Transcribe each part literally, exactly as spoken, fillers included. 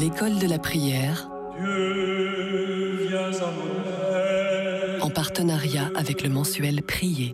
l'école de la prière, Dieu, viens à mon aide. en partenariat avec le mensuel Prier.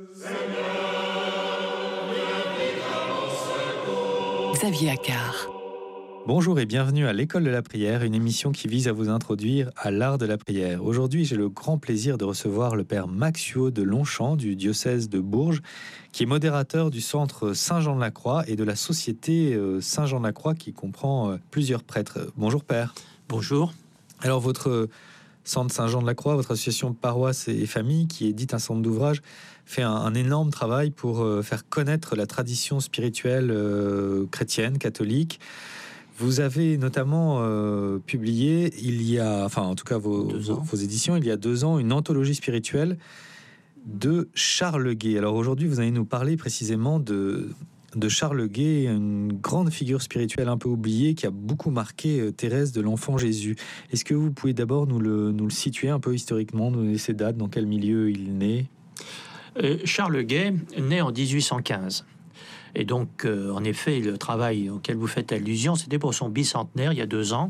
Xavier Accard. Bonjour et bienvenue à l'École de la prière, une émission qui vise à vous introduire à l'art de la prière. Aujourd'hui, j'ai le grand plaisir de recevoir le père Max Huot de Longchamp du diocèse de Bourges, qui est modérateur du centre Saint-Jean-de-la-Croix et de la société Saint-Jean-de-la-Croix qui comprend plusieurs prêtres. Bonjour père. Bonjour. Alors votre centre Saint-Jean-de-la-Croix, votre association paroisse et famille qui édite un centre d'ouvrages, fait un, un énorme travail pour faire connaître la tradition spirituelle euh, chrétienne, catholique. Vous avez notamment euh, publié, il y a, enfin en tout cas vos, vos, vos éditions, il y a deux ans, une anthologie spirituelle de Charles Guay. Alors aujourd'hui, vous allez nous parler précisément de, de Charles Guay, une grande figure spirituelle un peu oubliée qui a beaucoup marqué euh, Thérèse de l'Enfant Jésus. Est-ce que vous pouvez d'abord nous le, nous le situer un peu historiquement, nous donner ses dates, dans quel milieu il naît ? euh, Charles Guay naît en dix-huit cent quinze. Et donc, euh, en effet, le travail auquel vous faites allusion, c'était pour son bicentenaire, il y a deux ans.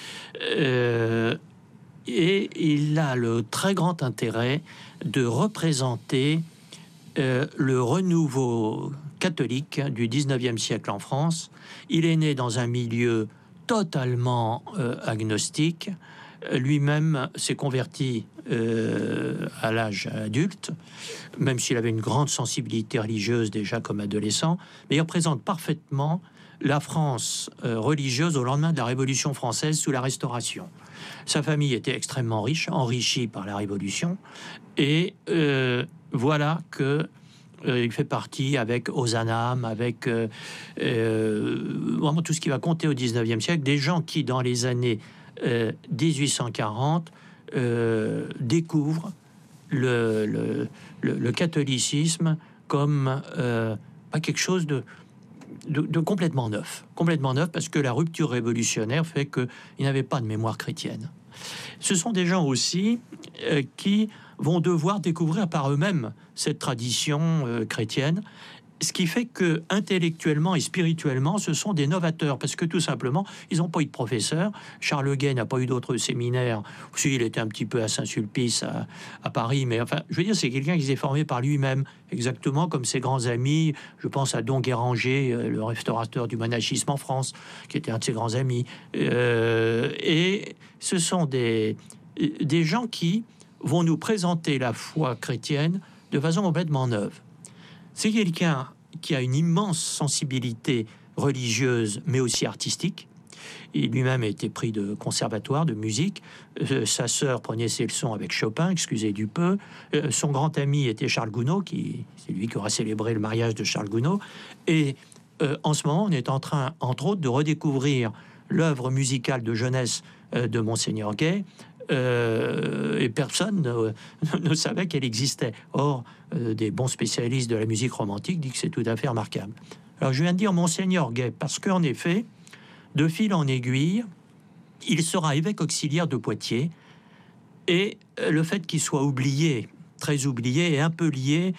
Euh, et il a le très grand intérêt de représenter euh, le renouveau catholique du dix-neuvième siècle en France. Il est né dans un milieu totalement euh, agnostique. Lui-même s'est converti euh, à l'âge adulte, même s'il avait une grande sensibilité religieuse déjà comme adolescent, mais il représente parfaitement la France euh, religieuse au lendemain de la Révolution française sous la Restauration. Sa famille était extrêmement riche, enrichie par la Révolution, et euh, voilà que Euh, il fait partie avec Ozanam, avec euh, euh, vraiment tout ce qui va compter au dix-neuvième siècle, des gens qui, dans les années euh, dix-huit cent quarante, euh, découvrent le, le, le, le catholicisme comme euh, pas quelque chose de, de, de complètement neuf. Complètement neuf parce que la rupture révolutionnaire fait qu'il n'y avait pas de mémoire chrétienne. Ce sont des gens aussi euh, qui vont devoir découvrir par eux-mêmes cette tradition euh, chrétienne, ce qui fait que intellectuellement et spirituellement, ce sont des novateurs, parce que tout simplement, ils n'ont pas eu de professeur. Charles Guay n'a pas eu d'autres séminaires. Si, il était un petit peu à Saint-Sulpice, à, à Paris, mais enfin, je veux dire, c'est quelqu'un qui s'est formé par lui-même, exactement comme ses grands amis. Je pense à Don Guéranger, euh, le restaurateur du monachisme en France, qui était un de ses grands amis. Euh, et ce sont des, des gens qui vont nous présenter la foi chrétienne de façon complètement neuve. C'est quelqu'un qui a une immense sensibilité religieuse, mais aussi artistique. Il lui-même a été pris de conservatoire de musique. Euh, sa sœur prenait ses leçons avec Chopin, excusez du peu. Euh, son grand ami était Charles Gounod, qui c'est lui qui aura célébré le mariage de Charles Gounod. Et euh, en ce moment, on est en train, entre autres, de redécouvrir l'œuvre musicale de jeunesse euh, de Monseigneur Guay. Euh, et personne ne, ne savait qu'elle existait. Or, euh, des bons spécialistes de la musique romantique disent que c'est tout à fait remarquable. Alors, je viens de dire Monseigneur Guay parce qu'en effet, de fil en aiguille, il sera évêque auxiliaire de Poitiers, et le fait qu'il soit oublié, très oublié, et un peu lié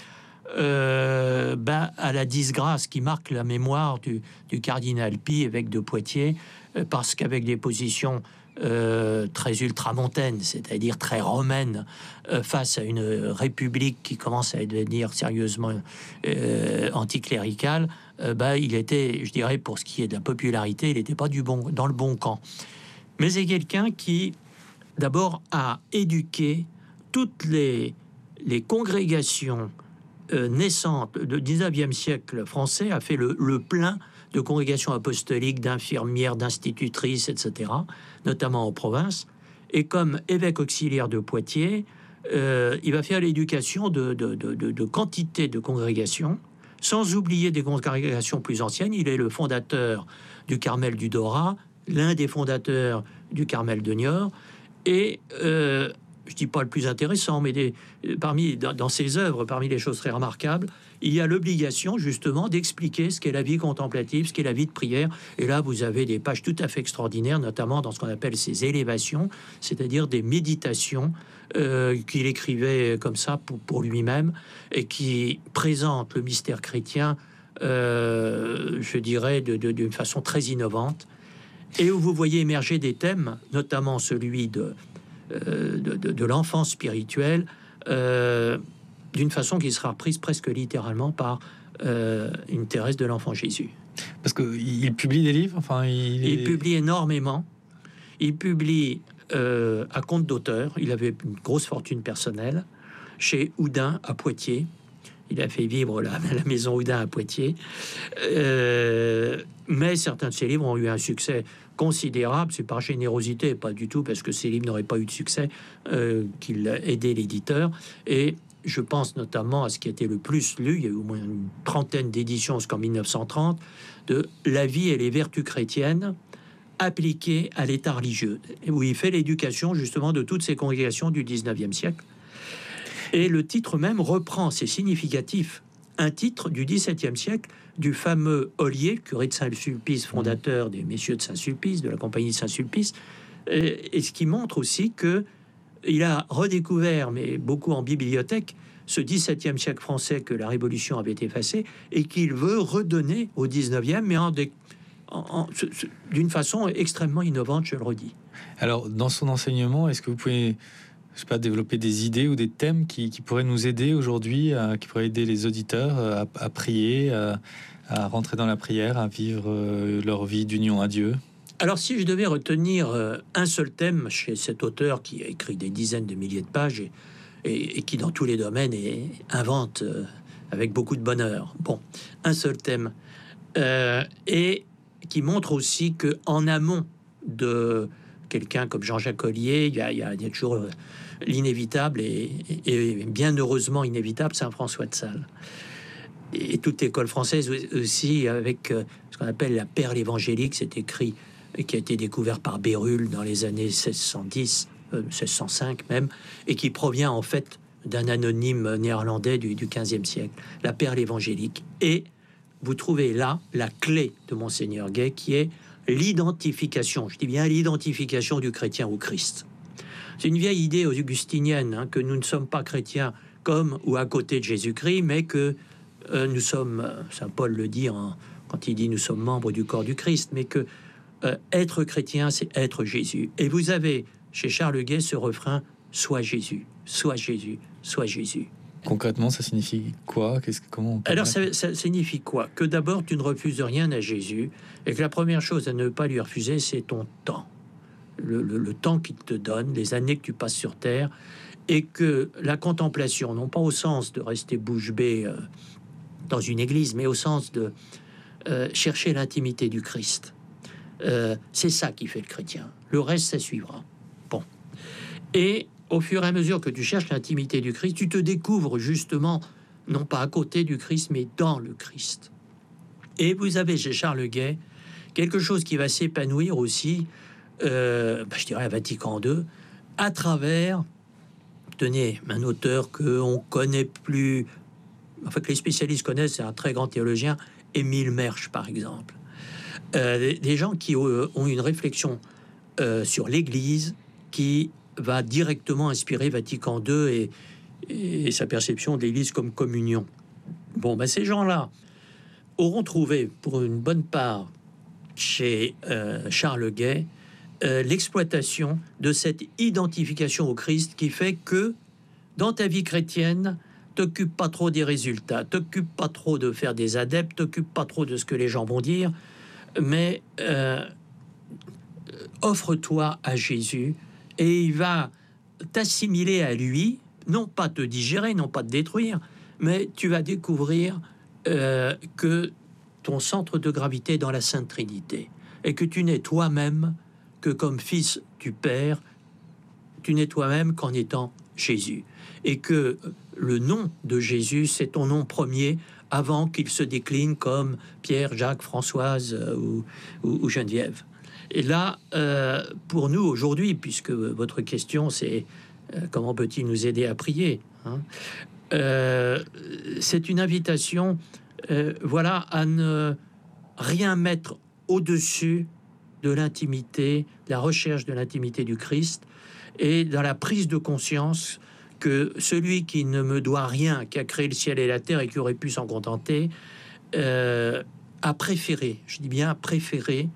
euh, ben, à la disgrâce qui marque la mémoire du, du cardinal Pie, évêque de Poitiers, euh, parce qu'avec des positions Euh, très ultramontaine, c'est-à-dire très romaine, euh, face à une république qui commence à devenir sérieusement euh, anticléricale, euh, bah, il était, je dirais, pour ce qui est de la popularité, il n'était pas du bon, dans le bon camp. Mais c'est quelqu'un qui, d'abord, a éduqué toutes les, les congrégations euh, naissantes du dix-neuvième siècle français, a fait le, le plein de congrégations apostoliques, d'infirmières, d'institutrices, et cetera, notamment en province. Et comme évêque auxiliaire de Poitiers, euh, il va faire l'éducation de, de, de, de, de quantité de congrégations, sans oublier des congrégations plus anciennes. Il est le fondateur du Carmel du Dorat, l'un des fondateurs du Carmel de Niort, et euh, je dis pas le plus intéressant, mais des, parmi dans, dans ses œuvres, parmi les choses très remarquables, il y a l'obligation justement d'expliquer ce qu'est la vie contemplative, ce qu'est la vie de prière. Et là, vous avez des pages tout à fait extraordinaires, notamment dans ce qu'on appelle ses élévations, c'est-à-dire des méditations euh, qu'il écrivait comme ça pour, pour lui-même, et qui présentent le mystère chrétien, euh, je dirais, de, de, d'une façon très innovante. et où vous voyez émerger des thèmes, notamment celui de, euh, de, de, de l'enfance spirituelle, euh, d'une façon qui sera reprise presque littéralement par euh, une Thérèse de l'Enfant Jésus. Parce qu'il publie des livres, enfin, il, est... il publie énormément. Il publie euh, à compte d'auteur. Il avait une grosse fortune personnelle chez Houdin à Poitiers. Il a fait vivre la, la maison Houdin à Poitiers. Euh, mais certains de ses livres ont eu un succès considérable. C'est par générosité, pas du tout parce que ces livres n'auraient pas eu de succès euh, qu'il aidait l'éditeur. Et je pense notamment à ce qui a été le plus lu. Il y a eu au moins une trentaine d'éditions jusqu'en mille neuf cent trente de La vie et les vertus chrétiennes appliquées à l'état religieux, où il fait l'éducation justement de toutes ces congrégations du dix-neuvième siècle. Et le titre même reprend, c'est significatif, un titre du dix-septième siècle du fameux Ollier, curé de Saint-Sulpice, fondateur des Messieurs de Saint-Sulpice, de la compagnie de Saint-Sulpice, et, et ce qui montre aussi que il a redécouvert, mais beaucoup en bibliothèque, ce dix-septième siècle français que la Révolution avait effacé et qu'il veut redonner au dix-neuvième, mais en, dé, en, en d'une façon extrêmement innovante, je le redis. Alors, dans son enseignement, est-ce que vous pouvez, je sais pas, développer des idées ou des thèmes qui, qui pourraient nous aider aujourd'hui, à, qui pourraient aider les auditeurs à, à prier, à, à rentrer dans la prière, à vivre euh, leur vie d'union à Dieu? Alors, si je devais retenir euh, un seul thème chez cet auteur qui a écrit des dizaines de milliers de pages et, et, et qui, dans tous les domaines, et, invente euh, avec beaucoup de bonheur. Bon, un seul thème. Euh, et qui montre aussi qu'en amont de quelqu'un comme Jean-Jacques Ollier, il y a, il y a, il y a toujours euh, l'inévitable et, et, et bien heureusement inévitable, Saint François de Sales. Et, et toute l'école française aussi, avec euh, ce qu'on appelle la perle évangélique, c'est écrit, qui a été découvert par Bérulle dans les années seize cent dix, euh, seize cent cinq même, et qui provient en fait d'un anonyme néerlandais du, du quinzième siècle, la perle évangélique. Et vous trouvez là la clé de Monseigneur Gay, qui est l'identification, je dis bien l'identification du chrétien au Christ. C'est une vieille idée augustinienne, hein, que nous ne sommes pas chrétiens comme ou à côté de Jésus-Christ, mais que euh, nous sommes, Saint Paul le dit en, quand il dit nous sommes membres du corps du Christ, mais que Euh, être chrétien, c'est être Jésus. Et vous avez chez Charles Gay ce refrain: sois Jésus, sois Jésus, sois Jésus. Concrètement, ça signifie quoi? Qu'est-ce que, comment on peut Alors, mettre... ça, ça signifie quoi? Que d'abord, tu ne refuses rien à Jésus, et que la première chose à ne pas lui refuser, c'est ton temps. Le, le, le temps qu'il te donne, les années que tu passes sur terre, et que la contemplation, non pas au sens de rester bouche bée euh, dans une église, mais au sens de euh, chercher l'intimité du Christ. Euh, c'est ça qui fait le chrétien. Le reste, ça suivra. Bon. Et au fur et à mesure que tu cherches l'intimité du Christ, tu te découvres justement, non pas à côté du Christ, mais dans le Christ. Et vous avez chez Charles Gay quelque chose qui va s'épanouir aussi, euh, bah, je dirais à Vatican deux, à travers, tenez, un auteur qu'on connaît plus, enfin que les spécialistes connaissent, c'est un très grand théologien, Émile Mersch, par exemple. Euh, des gens qui euh, ont une réflexion euh, sur l'Église qui va directement inspirer Vatican deux et, et sa perception de l'Église comme communion. Bon, ben ces gens-là auront trouvé pour une bonne part chez euh, Charles Gay euh, l'exploitation de cette identification au Christ qui fait que dans ta vie chrétienne, t'occupe pas trop des résultats, t'occupe pas trop de faire des adeptes, t'occupe pas trop de ce que les gens vont dire, mais euh, offre-toi à Jésus et il va t'assimiler à lui, non pas te digérer, non pas te détruire, mais tu vas découvrir euh, que ton centre de gravité est dans la Sainte Trinité et que tu n'es toi-même que comme fils du Père, tu n'es toi-même qu'en étant Jésus et que le nom de Jésus, c'est ton nom premier avant qu'il se décline comme Pierre, Jacques, Françoise euh, ou, ou, ou Geneviève. Et là, euh, pour nous aujourd'hui, puisque votre question c'est euh, comment peut-il nous aider à prier, hein, euh, c'est une invitation, euh, voilà, à ne rien mettre au-dessus de l'intimité, la recherche de l'intimité du Christ, et dans la prise de conscience que celui qui ne me doit rien, qui a créé le ciel et la terre et qui aurait pu s'en contenter, euh, a préféré, je dis bien préféré,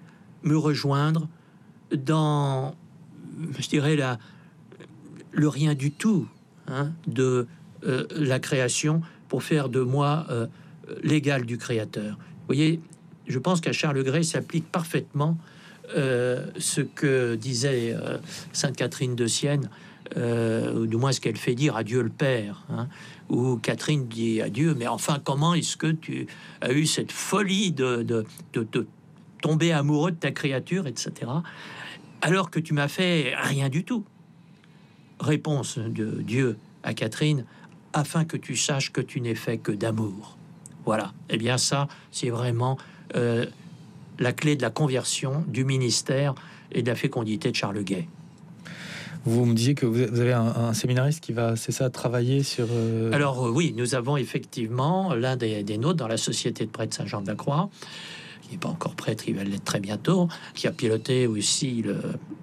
me rejoindre dans, je dirais, la, le rien du tout hein, de euh, la création pour faire de moi euh, l'égal du créateur. Vous voyez, je pense qu'à Charles Gray s'applique parfaitement euh, ce que disait euh, Sainte Catherine de Sienne, euh, ou du moins ce qu'elle fait dire à Dieu le Père, hein, où Catherine dit à Dieu, mais enfin, comment est-ce que tu as eu cette folie de, de, de, de tomber amoureux de ta créature, et cetera, alors que tu m'as fait rien du tout. Réponse de Dieu à Catherine, afin que tu saches que tu n'es fait que d'amour. Voilà. Eh bien ça, c'est vraiment euh, la clé de la conversion, du ministère et de la fécondité de Charles Gay. Vous me disiez que vous avez un, un séminariste qui va, c'est ça, travailler sur... Euh... Alors euh, oui, nous avons effectivement l'un des, des nôtres dans la Société de prêtres Saint-Jean-de-la-Croix, qui n'est pas encore prêtre, il va l'être très bientôt, qui a piloté aussi le,